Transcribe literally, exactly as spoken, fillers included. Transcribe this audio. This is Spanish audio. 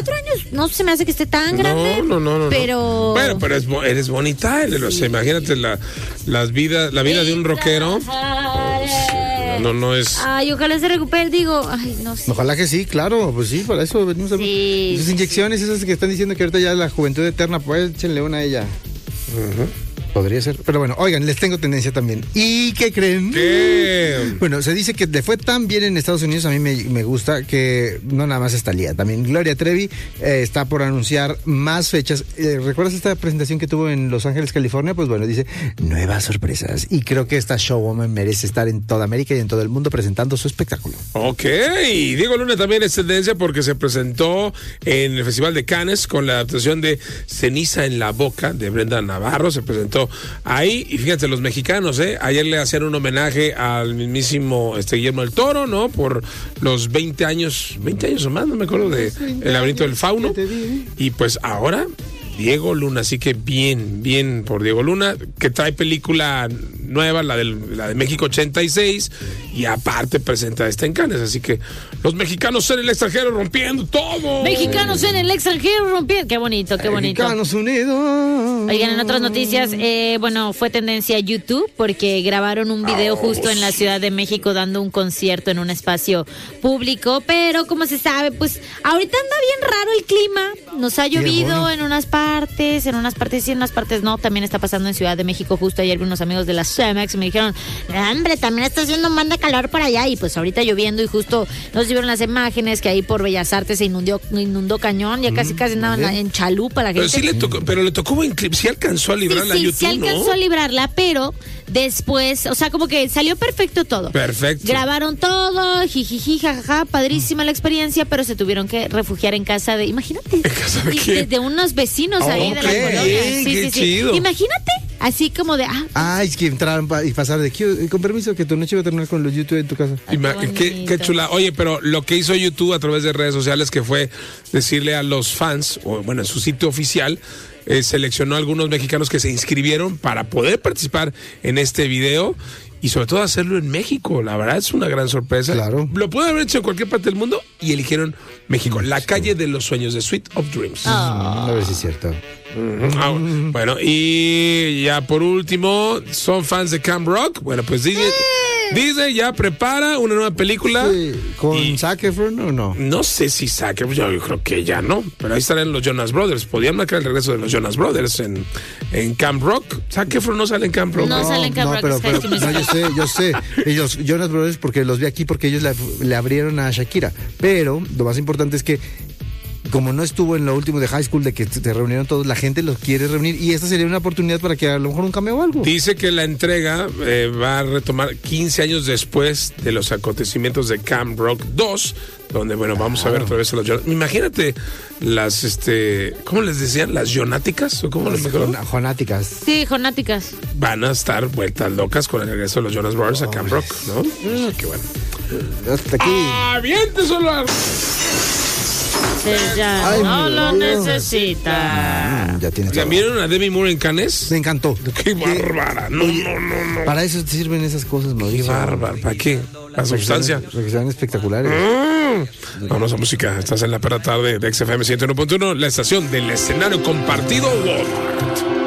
veinticuatro años no se me hace que esté tan grande. No, no, no, no. Pero. Bueno, pero es, eres bonita, o sea, imagínate la, las vidas, la vida de un rockero. No, no es. Ay, ojalá se recupere, digo. Ay, no sé. Ojalá que sí, claro, pues sí, para eso venimos a ver. Sí, Esas sí, inyecciones, esas que están diciendo que ahorita ya la juventud eterna, pues échenle una a ella. Uh-huh. Podría ser. Pero bueno, oigan, les tengo tendencia también. ¿Y qué creen? ¿Qué? Bueno, se dice que le fue tan bien en Estados Unidos, a mí me, me gusta, que no nada más está Lía. También Gloria Trevi eh, está por anunciar más fechas. Eh, ¿Recuerdas esta presentación que tuvo en Los Ángeles, California? Pues bueno, dice, nuevas sorpresas. Y creo que esta showwoman merece estar en toda América y en todo el mundo presentando su espectáculo. Ok, Diego Luna también es tendencia porque se presentó en el Festival de Cannes con la adaptación de Ceniza en la Boca de Brenda Navarro. Se presentó ahí, y fíjense, los mexicanos, ¿eh? Ayer le hacían un homenaje al mismísimo este Guillermo del Toro, ¿no? Por los veinte años, veinte años o más, no me acuerdo, de El laberinto del fauno. Y pues ahora Diego Luna, así que bien, bien por Diego Luna, que trae película nueva, la, del, la de México ochenta y seis, y aparte presenta esta en Cannes, así que los mexicanos en el extranjero rompiendo todo. Mexicanos en el extranjero rompiendo. Qué bonito, qué bonito. Mexicanos Unidos. Oigan, en otras noticias, eh, bueno, fue tendencia YouTube porque grabaron un video justo en la Ciudad de México dando un concierto en un espacio público, pero como se sabe, pues ahorita anda bien raro el clima, nos ha llovido bueno. en unas partes, en unas partes sí, en unas partes no, también está pasando en Ciudad de México, justo ayer vi unos amigos de la Cemex me dijeron, hombre, también está haciendo un man de calor por allá, y pues ahorita lloviendo, y justo nos vieron las imágenes que ahí por Bellas Artes se inundó, inundó cañón, ya casi casi andaban ¿vale? en chalupa la gente. Pero sí le tocó, pero le tocó buen clip, sí alcanzó a librarla sí, sí, a YouTube, sí alcanzó ¿no? a librarla, pero después, o sea, como que salió perfecto todo. Perfecto. Grabaron todo, jijiji, jajaja, padrísima la experiencia, pero se tuvieron que refugiar en casa de, imagínate. ¿En casa de quién? De, de unos vecinos oh, ahí de la okay. colonia. Sí, sí, qué sí, chido. sí. Imagínate, así como de, ah. Ah, es que entraron pa- y pasar de aquí, con permiso, que tu noche va a terminar con los YouTube en tu casa. Ay, Ima- qué qué, qué chula. Oye, pero lo que hizo YouTube a través de redes sociales, que fue decirle a los fans, o bueno, en su sitio oficial, eh, seleccionó a algunos mexicanos que se inscribieron para poder participar en este video y sobre todo hacerlo en México. La verdad es una gran sorpresa. Claro. Lo puede haber hecho en cualquier parte del mundo y eligieron México, la calle de los sueños, de Suite of Dreams. Oh. A ver si es cierto. Ah, bueno, y ya por último, ¿son fans de Camp Rock? Bueno, pues Disney, Disney ya prepara una nueva película. Sí, ¿con y Zac Efron o no? no sé si saque, yo creo que ya no, pero ahí estarán los Jonas Brothers. Podían marcar el regreso de los Jonas Brothers en, en Camp Rock. Zac Efron no sale en Camp Rock. No, no sale en Camp no, Rock, pero, es pero High School no, yo sé, yo sé. Ellos, Jonas Brothers, porque los vi aquí porque ellos le, le abrieron a Shakira. Pero lo más importante es que como no estuvo en lo último de High School, de que se reunieron todos, la gente los quiere reunir y esta sería una oportunidad para que a lo mejor un cameo o algo. Dice que la entrega eh, va a retomar quince años después de los acontecimientos de Camp Rock dos, donde, bueno, vamos claro. a ver otra vez a los Jonas. Imagínate las, este, ¿cómo les decían? ¿Las Jonáticas? ¿O cómo les mejor? Jonáticas. Sí, Jonáticas. Van a estar vueltas locas con el regreso de los Jonas Brothers oh, a Camp Rock, ¿no? Mm, qué bueno. Hasta aquí. ¡Aviente solar! Ya Ay, no lo Dios. necesita. Mm, ya tienes ¿Ya vieron a Demi Moore en Cannes? Me encantó. ¡Qué bárbara! No, Oye, no, no, no. Para eso te sirven esas cosas, ¡Qué Mauricio. bárbara! ¿Para qué? La sustancia. Para que sean espectaculares. Mm. Vamos a música. Estás en la perra tarde de X F M ciento uno punto uno, la estación del escenario compartido Walmart.